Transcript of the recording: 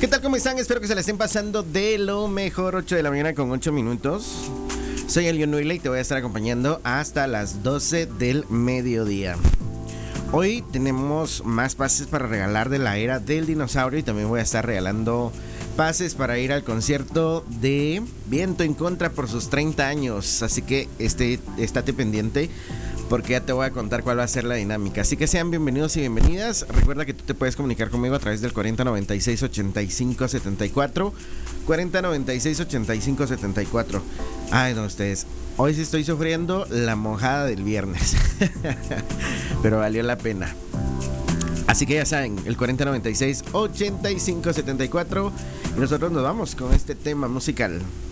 ¿Qué tal? ¿Cómo están? Espero que se la estén pasando de lo mejor. 8 de la mañana con 8 minutos. Soy Elion Nuila y te voy a estar acompañando hasta las 12 del mediodía. Hoy tenemos más pases para regalar de la era del dinosaurio y también voy a estar regalando pases para ir al concierto de Viento en Contra por sus 30 años. Así que estate pendiente porque ya te voy a contar cuál va a ser la dinámica. Así que sean bienvenidos y bienvenidas. Recuerda que tú te puedes comunicar conmigo a través del 4096-8574. 4096-8574. Ay, no, ustedes. Hoy sí estoy sufriendo la mojada del viernes. Pero valió la pena. Así que ya saben, el 4096-8574. Y nosotros nos vamos con este tema musical.